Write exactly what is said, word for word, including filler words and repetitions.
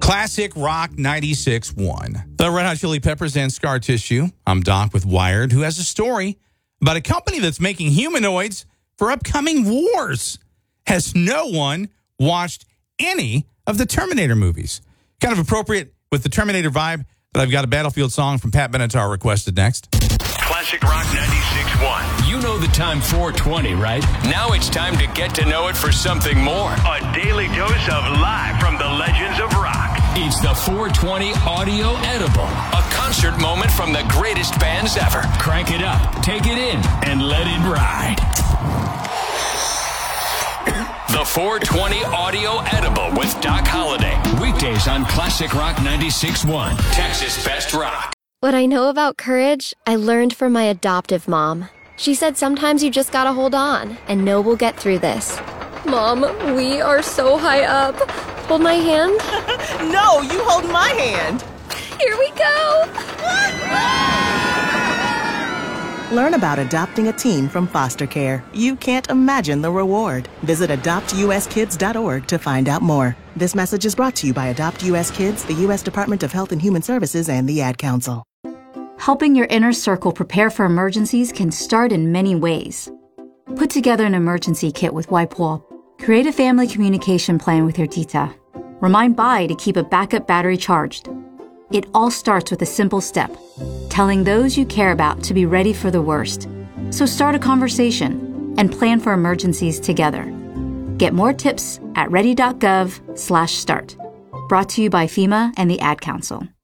Classic Rock ninety-six point one. The Red Hot Chili Peppers and Scar Tissue. I'm Doc with Wired, who has a story about a company that's making humanoids for upcoming wars. Has no one watched any of the Terminator movies? Kind of appropriate with the Terminator vibe that I've got a Battlefield song from Pat Benatar requested next. Classic Rock ninety-six point one. You know the time four twenty, right? Now it's time to get to know it for something more. A daily dose of live from the legends of rock. It's the four twenty Audio Edible. A concert moment from the greatest bands ever. Crank it up, take it in, and let it ride. The four twenty Audio Edible with Doc Holliday. Weekdays on Classic Rock ninety-six point one. Texas Best Rock. What I know about courage, I learned from my adoptive mom. She said sometimes you just gotta hold on and know we'll get through this. Mom, we are so high up. Hold my hand. No, you hold my hand. Here we go. Learn about adopting a teen from foster care. You can't imagine the reward. Visit adopt u s kids dot org to find out more. This message is brought to you by Adopt U S Kids, the U S Department of Health and Human Services, and the Ad Council. Helping your inner circle prepare for emergencies can start in many ways. Put together an emergency kit with WIPEWALL. Create a family communication plan with your tita. Remind Bai to keep a backup battery charged. It all starts with a simple step, telling those you care about to be ready for the worst. So start a conversation and plan for emergencies together. Get more tips at ready dot gov slash start. Brought to you by FEMA and the Ad Council.